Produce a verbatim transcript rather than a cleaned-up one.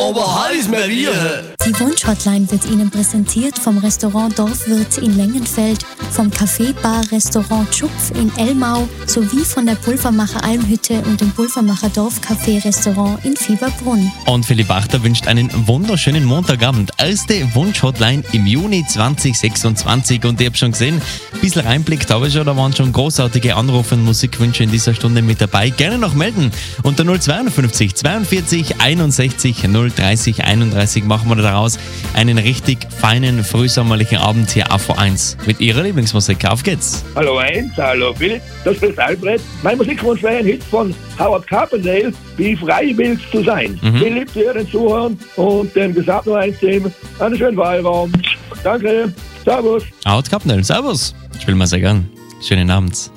aber heiß mehr wir. Die Wunsch-Hotline wird Ihnen präsentiert vom Restaurant Dorfwirt in Lengenfeld, vom Café Bar Restaurant Schupf in Elmau sowie von der Pulvermacher Almhütte und dem Pulvermacher Dorfcafé Restaurant in Fieberbrunn. Und Philipp Wachter wünscht einen wunderschönen Montagabend. Erste Wunsch-Hotline im Juni zwanzig sechsundzwanzig. Und ich habe schon gesehen, ein bisschen Reinblick habe ich schon, da waren schon großartige Anrufe und Musikwünsche in dieser Stunde mit dabei. Gerne noch melden. Unter null zweiundfünfzig zweiundvierzig einundsechzig null dreißig einunddreißig machen wir daraus einen richtig feinen frühsommerlichen Abend hier auf V eins mit Ihrer Lieblingsmusik. Auf geht's! Hallo eins, hallo Philipp, das ist Albrecht. Mein Musikwunsch wäre ein Hit von Howard Carpendale, wie frei willst du sein. Mhm. Philipp, dir den Zuhören und dem Gesamt nur eins Team. Einen schönen Wahlraum. Danke, servus. Howard Carpendale, servus! Spielen wir sehr gern. Schönen Abend.